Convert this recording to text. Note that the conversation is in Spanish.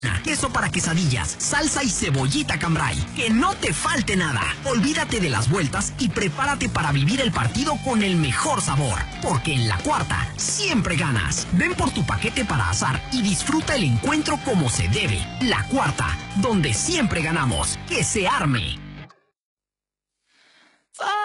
queso para quesadillas, salsa y cebollita cambray. Que no te falte nada. Olvídate de las vueltas y prepárate para vivir el partido con el mejor sabor. Porque en La Cuarta siempre ganas. Ven por tu paquete para asar y disfruta el encuentro como se debe. La Cuarta, donde siempre ganamos. ¡Que se arme!